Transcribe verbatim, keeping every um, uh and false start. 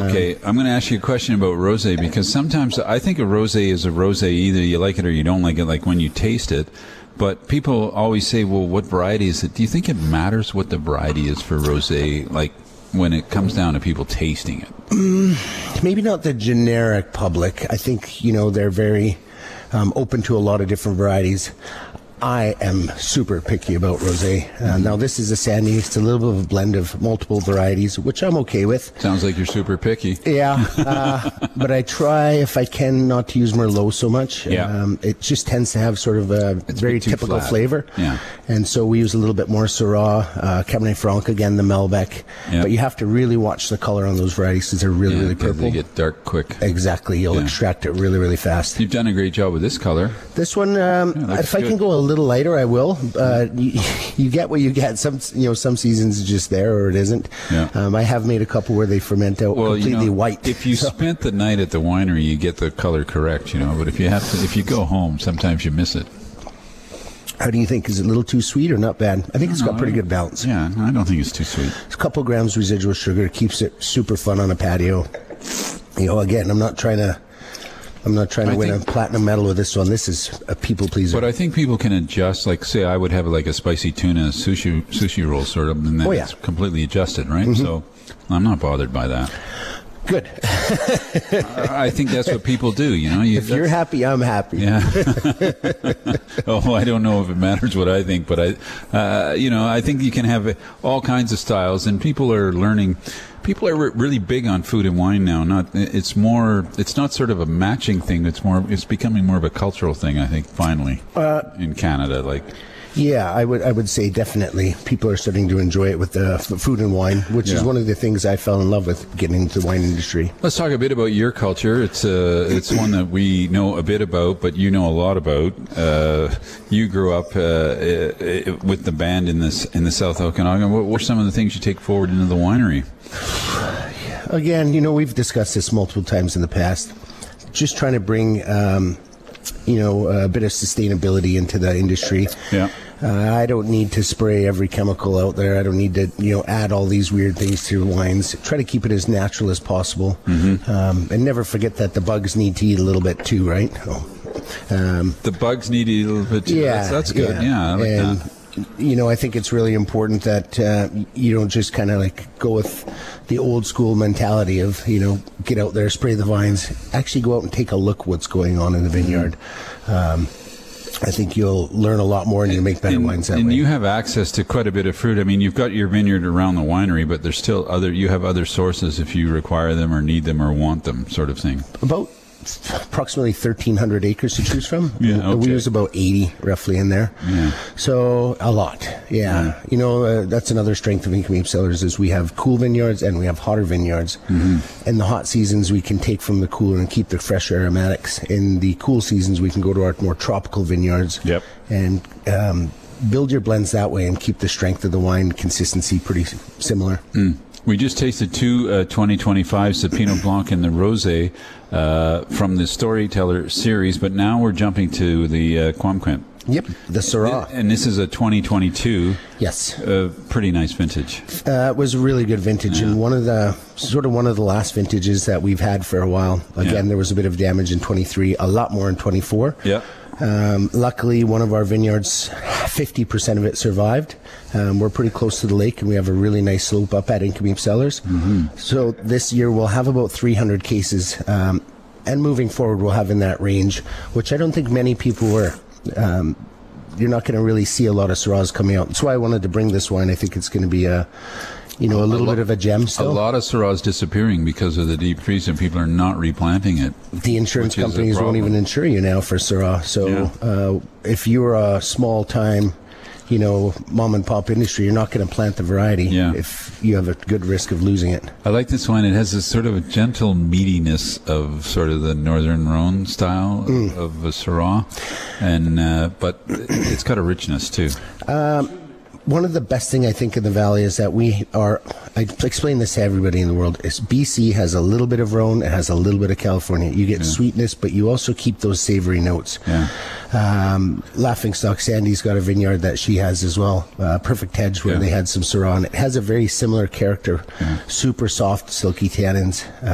Okay, I'm going to ask you a question about rosé, because sometimes I think a rosé is a rosé. Either you like it or you don't like it, like when you taste it. But people always say, well, what variety is it? Do you think it matters what the variety is for rosé, like when it comes down to people tasting it? Mm, maybe not the generic public. I think, you know, they're very um, open to a lot of different varieties. I am super picky about rosé. Uh, mm-hmm. Now, this is a Sandy. It's a little bit of a blend of multiple varieties, which I'm okay with. Sounds like you're super picky. Yeah, uh, but I try, if I can, not to use Merlot so much. Yeah. Um, it just tends to have sort of a it's very a typical flat. flavor. Yeah. And so we use a little bit more Syrah, uh, Cabernet Franc, again, the Malbec. Yep. But you have to really watch the color on those varieties because they're really, yeah, really purple. They get dark quick. Exactly. You'll yeah. extract it really, really fast. You've done a great job with this color. This one, um, yeah, if I good. can go a little lighter, I will. Uh, you, you get what you get. Some, you know, some seasons it's just there or it isn't. Yeah. Um, I have made a couple where they ferment out well, completely you know, white. If you so. spent the night at the winery, you get the color correct, you know. But if you have to, if you go home, sometimes you miss it. How do you think? Is it a little too sweet or not bad? I think it's no, got pretty I, good balance. Yeah, I don't think it's too sweet. It's a couple grams residual sugar. Keeps it super fun on a patio. You know, again, I'm not trying to. I'm not trying to I win think, a platinum medal with this one. This is a people pleaser. But I think people can adjust. Like, say, I would have like a spicy tuna sushi sushi roll, sort of, and then oh, yeah. it's completely adjusted, right? Mm-hmm. So I'm not bothered by that. Good. I think that's what people do, you know. You, if you're happy, I'm happy. Yeah. Oh, I don't know if it matters what I think, but I, uh, you know, I think you can have all kinds of styles, and people are learning. People are re- really big on food and wine now. Not, it's more. It's not sort of a matching thing. It's more. It's becoming more of a cultural thing. I think finally uh, in Canada, like. Yeah, I would I would say definitely. People are starting to enjoy it with the f- food and wine, which yeah. is one of the things I fell in love with getting into the wine industry. Let's talk a bit about your culture. It's uh, it's one that we know a bit about, but you know a lot about. Uh, you grew up uh, uh, with the band in this in the South Okanagan. What were some of the things you take forward into the winery? Again, you know, we've discussed this multiple times in the past. Just trying to bring, um, you know, a bit of sustainability into the industry. Yeah. Uh, I don't need to spray every chemical out there. I don't need to, you know, add all these weird things to wines. Try to keep it as natural as possible. Mm-hmm. Um, and never forget that the bugs need to eat a little bit too, right? Oh. Um, the bugs need to eat a little bit too. Yeah. That's, that's good. Yeah, yeah I like and, that. You know, I think it's really important that uh, you don't just kind of like go with the old school mentality of, you know, get out there, spray the vines. Actually go out and take a look what's going on in the vineyard. Um, I think you'll learn a lot more and you'll make better and, wines that and way. And you have access to quite a bit of fruit. I mean, you've got your vineyard around the winery, but there's still other, you have other sources if you require them or need them or want them, sort of thing. About approximately thirteen hundred acres to choose from. Yeah, okay. We use about eighty roughly in there. Yeah. So a lot. Yeah. yeah. You know, uh, that's another strength of Incoming Cellars is we have cool vineyards and we have hotter vineyards. Mm-hmm. In the hot seasons, we can take from the cooler and keep the fresh aromatics. In the cool seasons, we can go to our more tropical vineyards. Yep. And um, build your blends that way and keep the strength of the wine consistency pretty similar. Mm. We just tasted two uh, twenty twenty-fives, the Pinot Blanc and the Rosé, uh, from the Storyteller series, but now we're jumping to the uh, Quamquint. Yep, the Syrah. And this is a twenty twenty-two. Yes. Uh, pretty nice vintage. Uh, it was a really good vintage, yeah. And one of the, sort of one of the last vintages that we've had for a while. Again, yeah. There was a bit of damage in twenty-three, a lot more in twenty-four. Yeah. Um, luckily, one of our vineyards, fifty percent of it survived. Um, we're pretty close to the lake, and we have a really nice slope up at Incoming Cellars. Mm-hmm. So this year, we'll have about three hundred cases, um, and moving forward, we'll have in that range, which I don't think many people were. Um, you're not going to really see a lot of Syrahs coming out. That's why I wanted to bring this wine. I think it's going to be a, you know, a little a lo- bit of a gem still. A lot of Syrahs disappearing because of the deep freeze, and people are not replanting it. The insurance companies won't even insure you now for Syrah. So yeah. uh, if you're a small-time, you know, mom-and-pop industry, you're not going to plant the variety yeah. if you have a good risk of losing it. I like this wine. It has this sort of a gentle meatiness of sort of the Northern Rhone style mm. of a Syrah, and uh, but it's got a richness too. Um, One of the best thing I think in the valley is that we are, I explain this to everybody in the world, is B C has a little bit of Rhone, it has a little bit of California. You get yeah. sweetness, but you also keep those savory notes. Yeah. Um, Laughingstock, Sandy's got a vineyard that she has as well, uh, Perfect Hedge, where yeah. they had some Syrah, and it has a very similar character, yeah. super soft, silky tannins.